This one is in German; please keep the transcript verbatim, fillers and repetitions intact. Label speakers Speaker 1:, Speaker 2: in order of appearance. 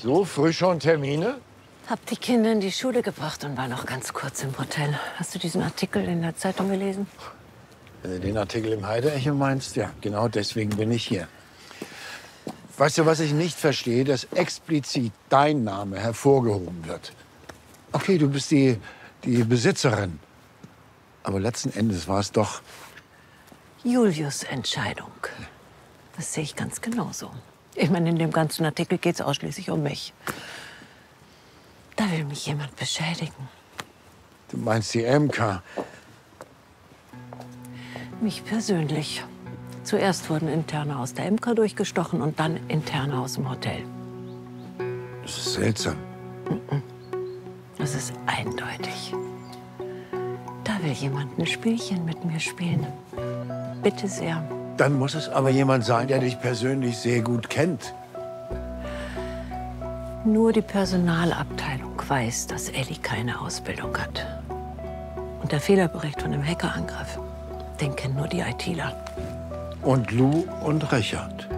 Speaker 1: So früh schon Termine?
Speaker 2: Hab die Kinder in die Schule gebracht und war noch ganz kurz im Hotel. Hast du diesen Artikel in der Zeitung gelesen?
Speaker 1: Wenn du den Artikel im Heide-Echo meinst, ja, genau deswegen bin ich hier. Weißt du, was ich nicht verstehe? Dass explizit dein Name hervorgehoben wird. Okay, du bist die, die Besitzerin. Aber letzten Endes war es doch...
Speaker 2: Julius' Entscheidung. Das sehe ich ganz genauso. Ich meine, in dem ganzen Artikel geht es ausschließlich um mich. Da will mich jemand beschädigen.
Speaker 1: Du meinst die M K?
Speaker 2: Mich persönlich. Zuerst wurden Interne aus der M K durchgestochen und dann Interne aus dem Hotel.
Speaker 1: Das ist seltsam.
Speaker 2: Das ist eindeutig. Da will jemand ein Spielchen mit mir spielen. Bitte sehr.
Speaker 1: Dann muss es aber jemand sein, der dich persönlich sehr gut kennt.
Speaker 2: Nur die Personalabteilung weiß, dass Elli keine Ausbildung hat. Und der Fehlerbericht von dem Hackerangriff, den kennen nur die ITler.
Speaker 1: Und Lou und Richard.